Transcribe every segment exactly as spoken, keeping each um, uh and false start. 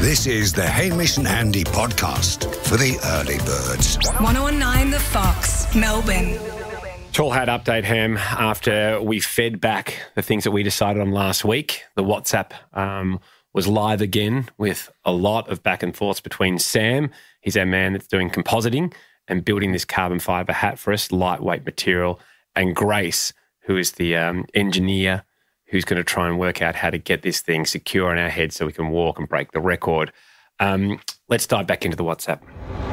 This is the Hamish and Andy podcast for the early birds. one oh one nine The Fox, Melbourne. Tall Hat update, Ham, after we fed back the things that we decided on last week. The WhatsApp um, was live again with a lot of back and forths between Sam, he's our man that's doing compositing and building this carbon fibre hat for us, lightweight material, and Grace, who is the um, engineer who's going to try and work out how to get this thing secure on our head so we can walk and break the record. Um, let's dive back into the WhatsApp.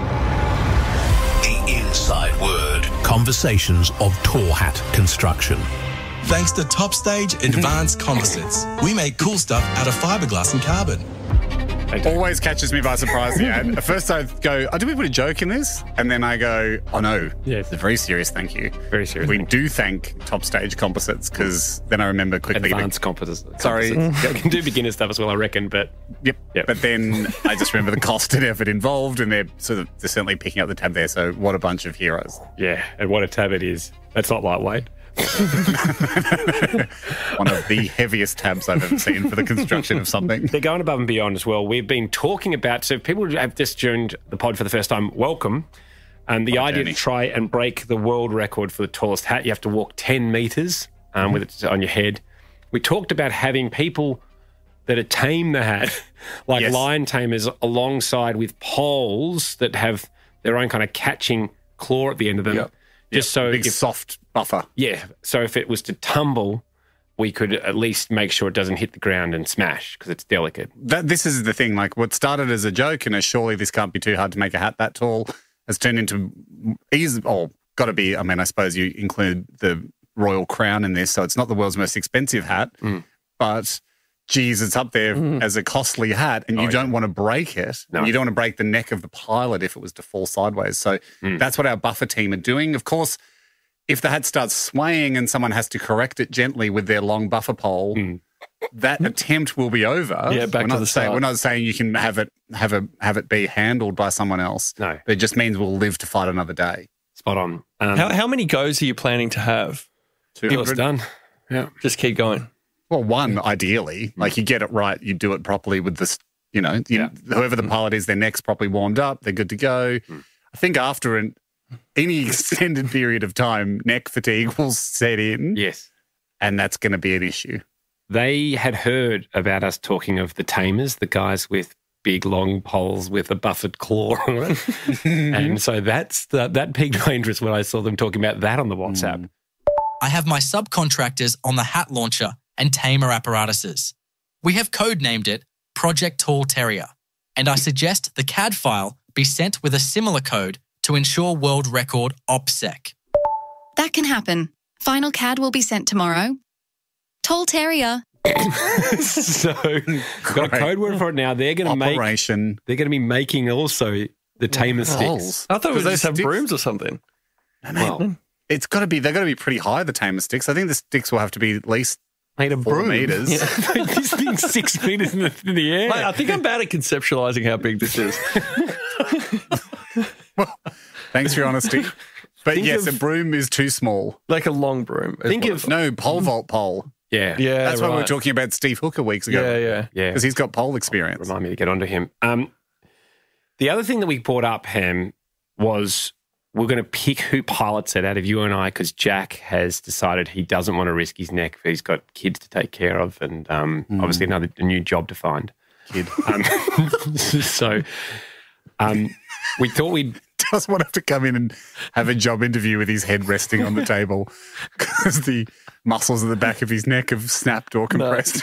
The inside word. Conversations of Tall Hat Construction. Thanks to Top Stage Advanced Composites. We make cool stuff out of fiberglass and carbon. Always catches me by surprise, yeah. At first I go, oh, did we put a joke in this? And then I go, oh no, Yes. it's a very serious thank you. Very serious We thank do thank Top Stage Composites because then I remember quickly. Advanced composites. Sorry. composites. You can do beginner stuff as well, I reckon, but Yep. Yep. But then I just remember the cost and effort involved, and they're sort of they're certainly picking up the tab there. So what a bunch of heroes. yeah, and what a tab it is. That's not lightweight. One of the heaviest tabs I've ever seen for the construction of something. They're going above and beyond as well. We've been talking about, so people who have just joined the pod for the first time, welcome. And the What a idea journey. to try and break the world record for the tallest hat, you have to walk ten metres um, with it on your head. We talked about having people that are tame the hat, like Yes. lion tamers, alongside with poles that have their own kind of catching claw at the end of them. Yep. Just so Big if, soft buffer. yeah, so if it was to tumble, we could at least make sure it doesn't hit the ground and smash because it's delicate. That, this is the thing, like what started as a joke and as surely this can't be too hard to make a hat that tall has turned into easy, oh, got to be, I mean, I suppose you include the royal crown in this, so it's not the world's most expensive hat, Mm. but geez, it's up there as a costly hat and you Oh, don't want to break it. No. You don't want to break the neck of the pilot if it was to fall sideways. So Mm. that's what our buffer team are doing. Of course, if the hat starts swaying and someone has to correct it gently with their long buffer pole, Mm. that attempt will be over. Yeah, back we're to not the saying, start. We're not saying you can have it have a have it be handled by someone else. No. But it just means we'll live to fight another day. Spot on. Um, How, how many goes are you planning to have? till it's done. Yeah. Just keep going. Well, one ideally, like you get it right, you do it properly with this. You know, you, Yeah. whoever the pilot is, their neck's properly warmed up, they're good to go. I think after an any extended period of time, neck fatigue will set in, Yes. and that's going to be an issue. They had heard about us talking of the tamers, the guys with big long poles with a buffered claw on it. And so that's the, that piqued my interest when I saw them talking about that on the WhatsApp. I have my subcontractors on the hat launcher and tamer apparatuses. We have codenamed it Project Tall Terrier, and I suggest the C A D file be sent with a similar code to ensure world record OPSEC. That can happen. Final C A D will be sent tomorrow. Tall Terrier. So got a Great. code word for it now. They're going to make. Operation They're going to be making also the tamer sticks. Poles. I thought we Because just have sticks- brooms or something. Well, It's got to be. They've got to be pretty high. The tamer sticks. I think the sticks will have to be at least made a four broom. meters. This thing's six meters in the, in the air. Mate, I think I'm bad at conceptualizing how big this is. Thanks for your honesty. But Think yes, of- a broom is too small. Like a long broom. is Think what of- I No, pole vault pole. yeah. Yeah, That's why we were right. talking about Steve Hooker weeks ago. Yeah, yeah. Yeah. Because he's got pole experience. Remind me to get onto him. Um, the other thing that we brought up, Ham, was we're going to pick who pilots it out of you and I because Jack has decided he doesn't want to risk his neck. He's got kids to take care of and um, obviously another a new job to find. Kid. Um, so um, we thought we'd Doesn't want to have to come in and have a job interview with his head resting on the table because the muscles at the back of his neck have snapped or compressed.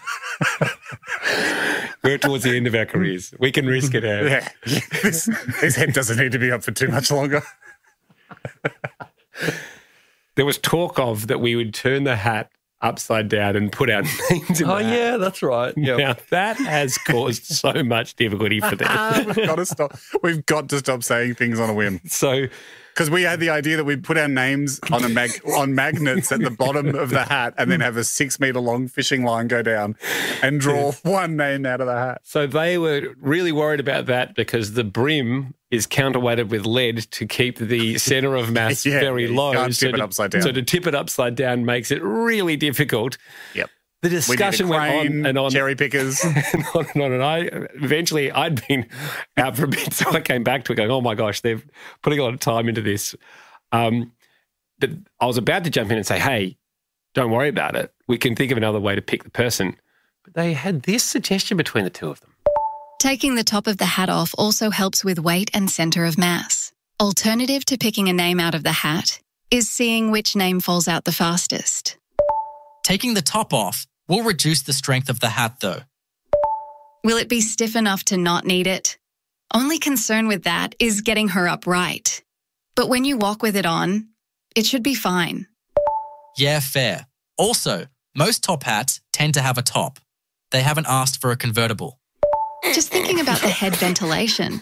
we're towards the end of our careers. We can risk it, Ham. Yeah. This, his head doesn't need to be up for too much longer. There was talk of that we would turn the hat upside down and put our names in Oh, the hat. yeah, that's right. Yeah. Now, that has caused so much difficulty for them. We've got to stop. We've got to stop saying things on a whim. So, Because we had the idea that we'd put our names on a mag- on magnets at the bottom of the hat and then have a six meter long fishing line go down and draw one name out of the hat. so they were really worried about that because the brim is counterweighted with lead to keep the centre of mass Yeah, very yeah, you low. can't so tip it to, upside down. So to tip it upside down makes it really difficult. Yep. The We need a discussion went crane, on and on. cherry pickers. and on and on. And I eventually, I'd been out for a bit, so I came back to it going, oh my gosh, they're putting a lot of time into this. Um, but I was about to jump in and say, hey, don't worry about it. We can think of another way to pick the person. But they had this suggestion between the two of them. Taking the top of the hat off also helps with weight and centre of mass. Alternative to picking a name out of the hat is seeing which name falls out the fastest. Taking the top off will reduce the strength of the hat, though. Will it be stiff enough to not need it? Only concern with that is getting her upright. But when you walk with it on, it should be fine. Yeah, fair. Also, most top hats tend to have a top. They haven't asked for a convertible. Just thinking about the head ventilation.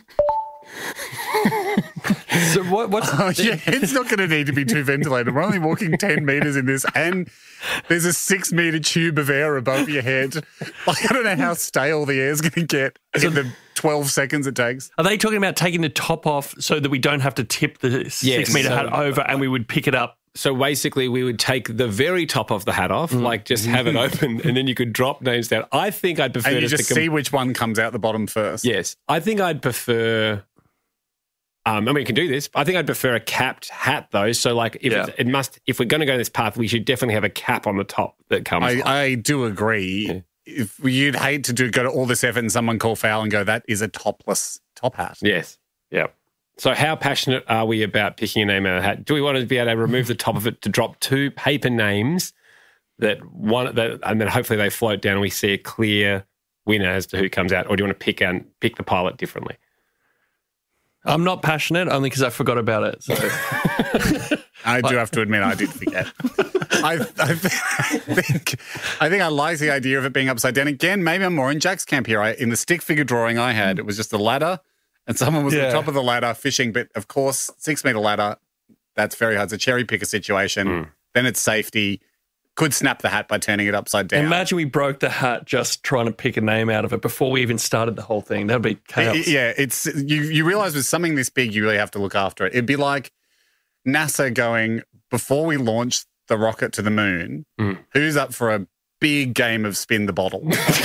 So what, what's Oh, yeah, it's not going to need to be too ventilated. We're only walking ten metres in this, and there's a six metre tube of air above your head. Like, I don't know how stale the air's going to get in the twelve seconds it takes. Are they talking about taking the top off so that we don't have to tip the six metre so- hat over and we would pick it up? So basically, we would take the very top of the hat off, like just have it open, and then you could drop names down. I think I'd prefer And you to just com- see which one comes out the bottom first. Yes, I think I'd prefer. Um, I mean, we can do this. I think I'd prefer a capped hat, though. So, like, if Yeah. it, it must, if we're going to go this path, we should definitely have a cap on the top that comes. I, off. I do agree. Yeah. If you'd hate to do go to all this effort and someone call foul and go, that is a topless top hat. Yes. Yeah. So, how passionate are we about picking a name out of the hat? Do we want to be able to remove the top of it to drop two paper names that one that, and then hopefully they float down and we see a clear winner as to who comes out, or do you want to pick and pick the pilot differently? I'm not passionate only because I forgot about it. So. I do have to admit, I did forget. I, I think I think I like the idea of it being upside down. Again, maybe I'm more in Jack's camp here. I, in the stick figure drawing I had, it was just a ladder, and someone was Yeah. on top of the ladder fishing. But of course, six meter ladder, that's very hard. It's a cherry picker situation. Mm. Then it's safety. Could snap the hat by turning it upside down. Imagine we broke the hat just trying to pick a name out of it before we even started the whole thing. That'd be chaos. It- yeah, it's you. You realize with something this big, you really have to look after it. It'd be like NASA going before we launch the rocket to the moon. Mm. Who's up for a big game of spin the bottle?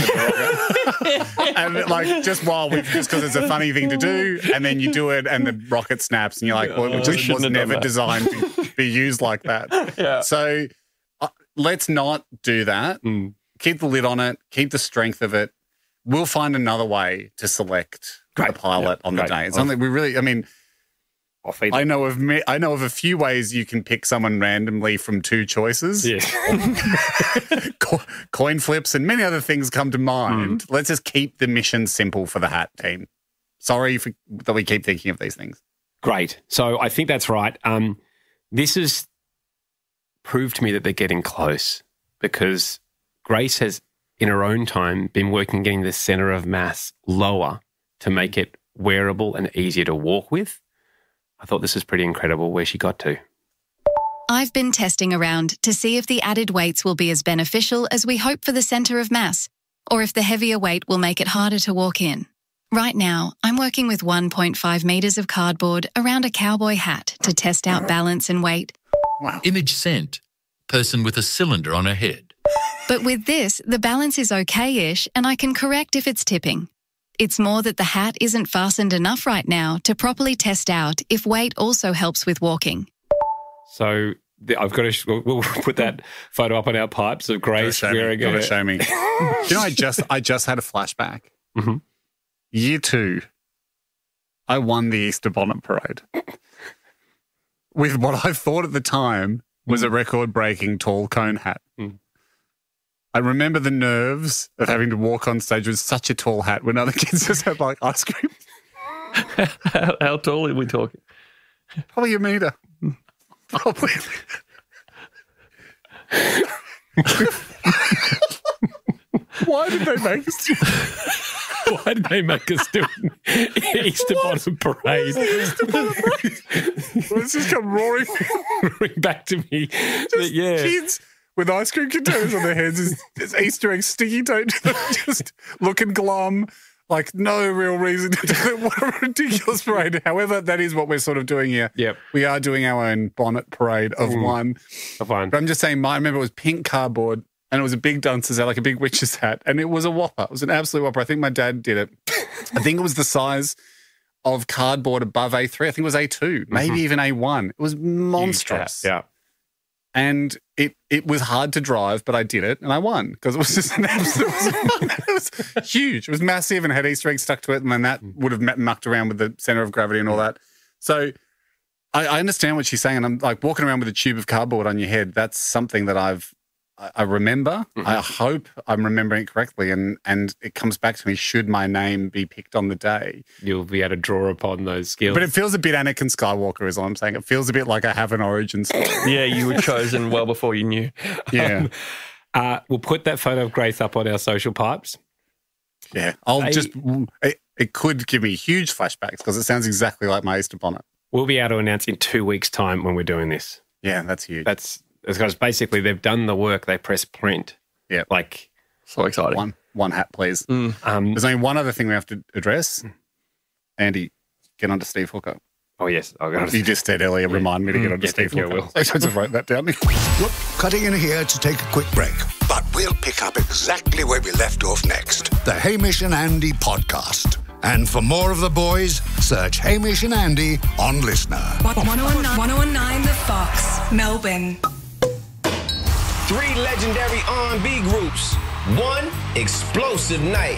And like just while we just because it's a funny thing to do, and then you do it, and the rocket snaps, and you're like, well, it We just shouldn't was have done never that. designed to be used like that. Yeah. So uh, let's not do that. Mm. Keep the lid on it. Keep the strength of it. We'll find another way to select Great. the pilot Yeah, on the great. day. It's something we really. I mean, I'll feed I know of me, I know of a few ways you can pick someone randomly from two choices. Yes. Co- coin flips and many other things come to Hmm. mind. Let's just keep the mission simple for the hat team. Sorry for, that we keep thinking of these things. Great. So I think that's right. Um, this has proved to me that they're getting close because Grace has, in her own time, been working getting the centre of mass lower to make it wearable and easier to walk with. I thought this was pretty incredible where she got to. I've been testing around to see if the added weights will be as beneficial as we hope for the centre of mass, or if the heavier weight will make it harder to walk in. Right now, I'm working with one point five metres of cardboard around a cowboy hat to test out balance and weight. Image sent. Person with a cylinder on her head. But with this, the balance is okay-ish and I can correct if it's tipping. It's more that the hat isn't fastened enough right now to properly test out if weight also helps with walking. So the, I've got to sh- we'll, we'll put that photo up on our pipes of Grace Gotta show me. wearing Gotta a- show me. Do you know, I just I just had a flashback. Mm-hmm. Year two, I won the Easter Bonnet Parade with what I thought at the time was a record-breaking tall cone hat. Mm. I remember the nerves of having to walk on stage with such a tall hat when other kids just had like ice cream. how, how tall are we talking? Probably a metre. Probably. Why did they make us do Why did they make us do an Easter Bonnet Parade? Let's just come roaring. Bring back to me. Just that, yeah. kids with ice cream containers on their heads. Is, is Easter eggs sticky tape to them, just looking glum. Like no real reason to do it. What a ridiculous parade. However, that is what we're sort of doing here. Yep. We are doing our own bonnet parade of Mm. one. Of one. But I'm just saying, my, I remember it was pink cardboard and it was a big duncer's hat, like a big witch's hat, and it was a whopper. It was an absolute whopper. I think my dad did it. I think it was the size of cardboard above A three. I think it was A two, maybe mm-hmm. even A one. It was monstrous. Yeah. And it it was hard to drive, but I did it and I won because it was just an absolute, it was huge. It was massive and had Easter eggs stuck to it, and then that would have met, mucked around with the center of gravity and all that. So I, I understand what she's saying. And I'm like walking around with a tube of cardboard on your head. That's something that I've, I remember. Mm-hmm. I hope I'm remembering it correctly, and and it comes back to me. Should my name be picked on the day, you'll be able to draw upon those skills. But it feels a bit Anakin Skywalker, is all I'm saying. It feels a bit like I have an origin story. Yeah, you were chosen well before you knew. Yeah, um, uh, we'll put that photo of Grace up on our social pipes. Yeah, I'll they, just. It, it could give me huge flashbacks because it sounds exactly like my Easter bonnet. We'll be able to announce in two weeks' time when we're doing this. Yeah, that's huge. That's. Because basically they've done the work, they press print. Yeah. Like, so exciting. One one hat, please. Mm. Um, There's only one other thing we have to address. Andy, get onto Steve Hooker. Oh, yes. I'll go you just said earlier, remind me to get onto yeah, Steve yeah, Hooker. Will. I just wrote that down. Look, cutting in here to take a quick break, but we'll pick up exactly where we left off next. The Hamish and Andy podcast. And for more of the boys, search Hamish and Andy on Listener. one oh nine The Fox, Melbourne. Three legendary R and B groups. One explosive night.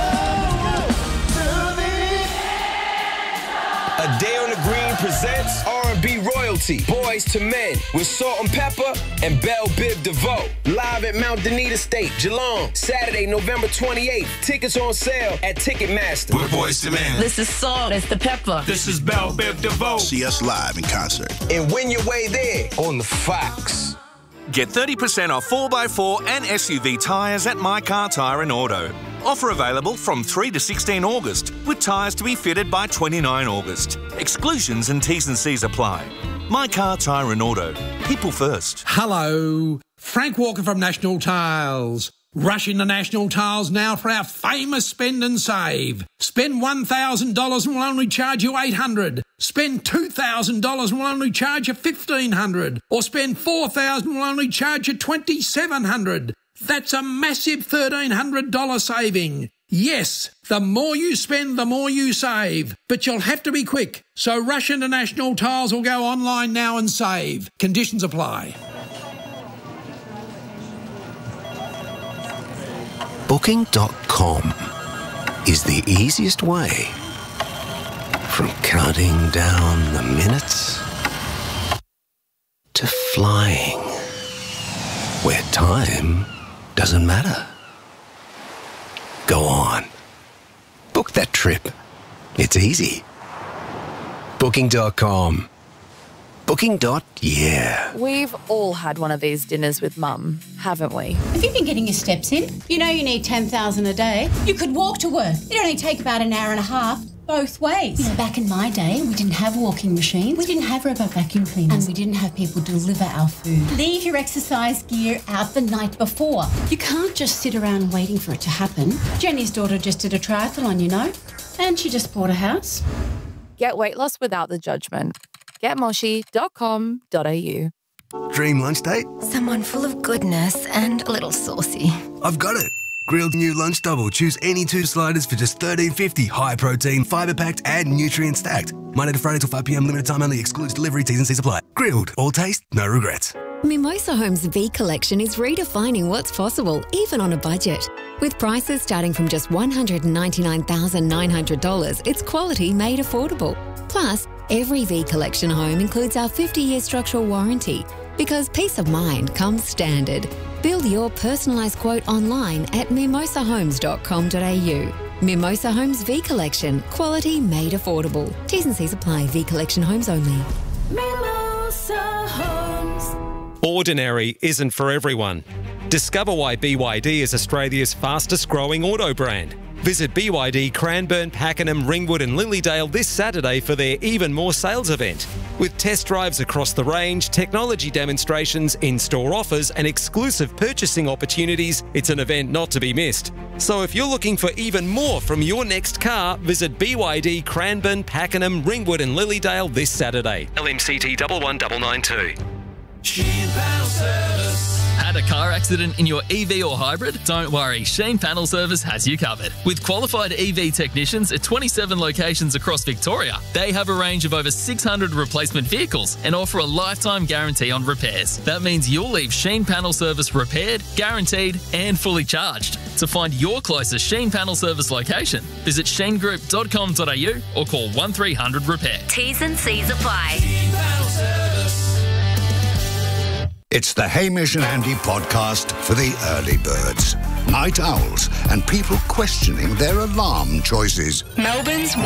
Ade on the Green presents R and B royalty. Boys to Men with Salt and Pepper and Belle Biv DeVoe. Live at Mount Denita State, Geelong. Saturday, November twenty-eighth. Tickets on sale at Ticketmaster. We're Boys to Men. This is Salt. It's the Pepper. This is Belle Biv DeVoe. See us live in concert. And win your way there on the Fox. Get thirty percent off four by four and S U V tyres at My Car Tyre and Auto. Offer available from three to sixteen August, with tyres to be fitted by twenty-nine August. Exclusions and T's and C's apply. My Car Tyre and Auto. People first. Hello. Frank Walker from National Tiles. Rush into National Tiles now for our famous spend and save. Spend one thousand dollars and we'll only charge you eight hundred dollars. Spend two thousand dollars and we'll only charge you fifteen hundred dollars. Or spend four thousand dollars and we'll only charge you twenty-seven hundred dollars. That's a massive thirteen hundred dollars saving. Yes, the more you spend, the more you save. But you'll have to be quick. So rush into National Tiles or go online now and save. Conditions apply. Booking dot com is the easiest way from counting down the minutes to flying where time doesn't matter. Go on. Book that trip. It's easy. Booking dot com. Booking. Yeah. We've all had one of these dinners with Mum, haven't we? Have you been getting your steps in? You know you need ten thousand a day. You could walk to work. It only take about an hour and a half both ways. You know, back in my day, we didn't have walking machines. We didn't have robot vacuum cleaners. And we didn't have people deliver our food. Leave your exercise gear out the night before. You can't just sit around waiting for it to happen. Jenny's daughter just did a triathlon, you know, and she just bought a house. Get weight loss without the judgment. get moshi dot com dot a u. Dream lunch date? Someone full of goodness and a little saucy. I've got it. Grilled new lunch double. Choose any two sliders for just thirteen fifty. High protein, fibre packed, and nutrient stacked. Monday to Friday till five p.m. Limited time only. Excludes delivery. T's and C's apply. Grilled. All taste, no regrets. Mimosa Homes V Collection is redefining what's possible, even on a budget. With prices starting from just one hundred ninety-nine thousand nine hundred dollars, it's quality made affordable. Plus, every V Collection home includes our fifty-year structural warranty, because peace of mind comes standard. Build your personalised quote online at mimosa homes dot com dot a u. Mimosa Homes V Collection. Quality made affordable. T's and C's apply. V Collection homes only. Mimosa Homes. Ordinary isn't for everyone. Discover why B Y D is Australia's fastest growing auto brand. Visit B Y D Cranbourne, Pakenham, Ringwood and Lilydale this Saturday for their Even More sales event. With test drives across the range, technology demonstrations, in-store offers and exclusive purchasing opportunities, it's an event not to be missed. So if you're looking for even more from your next car, visit B Y D Cranbourne, Pakenham, Ringwood and Lilydale this Saturday. L M C T one one nine nine two. Sheet Panel Service. Had a car accident in your E V or hybrid? Don't worry, Sheen Panel Service has you covered. With qualified E V technicians at twenty-seven locations across Victoria, they have a range of over six hundred replacement vehicles and offer a lifetime guarantee on repairs. That means you'll leave Sheen Panel Service repaired, guaranteed and fully charged. To find your closest Sheen Panel Service location, visit sheen group dot com dot a u or call one three hundred repair. T's and C's apply. It's the Hamish and Andy podcast for the early birds, night owls, and people questioning their alarm choices. Melbourne's